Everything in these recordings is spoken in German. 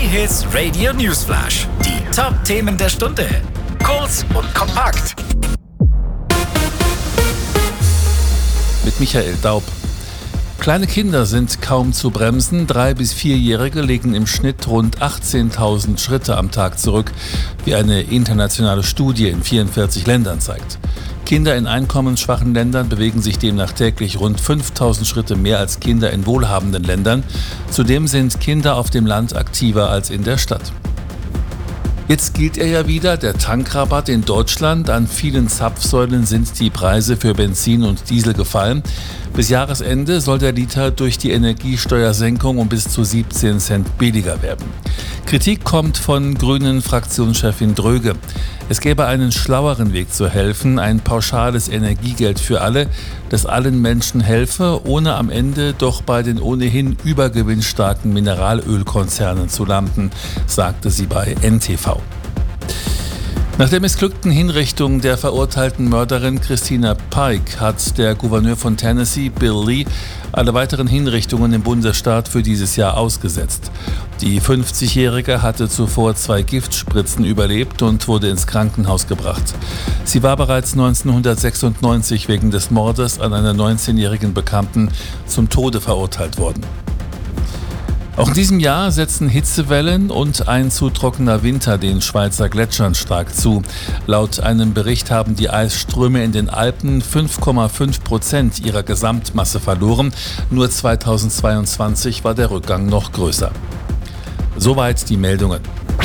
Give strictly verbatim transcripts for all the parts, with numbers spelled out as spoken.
J-Hits Radio Newsflash. Die Top-Themen der Stunde. Kurz und kompakt. Mit Michael Daub. Kleine Kinder sind kaum zu bremsen. Drei- bis vierjährige legen im Schnitt rund achtzehntausend Schritte am Tag zurück, wie eine internationale Studie in vierundvierzig Ländern zeigt. Kinder in einkommensschwachen Ländern bewegen sich demnach täglich rund fünftausend Schritte mehr als Kinder in wohlhabenden Ländern. Zudem sind Kinder auf dem Land aktiver als in der Stadt. Jetzt gilt er ja wieder, der Tankrabatt in Deutschland. An vielen Zapfsäulen sind die Preise für Benzin und Diesel gefallen. Bis Jahresende soll der Liter durch die Energiesteuersenkung um bis zu siebzehn Cent billiger werden. Kritik kommt von Grünen Fraktionschefin Dröge. Es gäbe einen schlaueren Weg zu helfen, ein pauschales Energiegeld für alle, das allen Menschen helfe, ohne am Ende doch bei den ohnehin übergewinnstarken Mineralölkonzernen zu landen, sagte sie bei N T V. Nach der missglückten Hinrichtung der verurteilten Mörderin Christina Pike hat der Gouverneur von Tennessee, Bill Lee, alle weiteren Hinrichtungen im Bundesstaat für dieses Jahr ausgesetzt. Die fünfzigjährige hatte zuvor zwei Giftspritzen überlebt und wurde ins Krankenhaus gebracht. Sie war bereits neunzehnhundertsechsundneunzig wegen des Mordes an einer neunzehnjährigen Bekannten zum Tode verurteilt worden. Auch in diesem Jahr setzen Hitzewellen und ein zu trockener Winter den Schweizer Gletschern stark zu. Laut einem Bericht haben die Eisströme in den Alpen fünf Komma fünf Prozent ihrer Gesamtmasse verloren. Nur zweitausendzweiundzwanzig war der Rückgang noch größer. Soweit die Meldungen.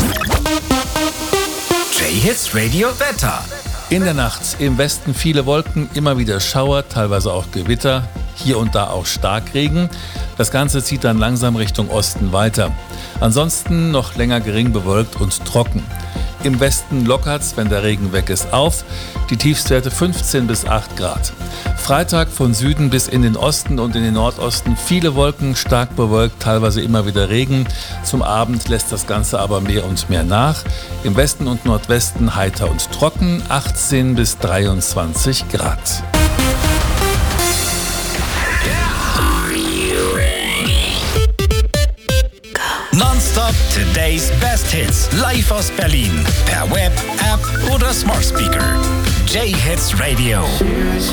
J-Hits Radio Wetter. In der Nacht im Westen viele Wolken, immer wieder Schauer, teilweise auch Gewitter, hier und da auch Starkregen. Das Ganze zieht dann langsam Richtung Osten weiter. Ansonsten noch länger gering bewölkt und trocken. Im Westen lockert's, wenn der Regen weg ist, auf. Die Tiefstwerte fünfzehn bis acht Grad. Freitag von Süden bis in den Osten und in den Nordosten viele Wolken, stark bewölkt, teilweise immer wieder Regen. Zum Abend lässt das Ganze aber mehr und mehr nach. Im Westen und Nordwesten heiter und trocken, achtzehn bis dreiundzwanzig Grad. Nonstop Today's Best Hits. Live aus Berlin. Per Web, App oder Smart Speaker. J-Hits Radio. She was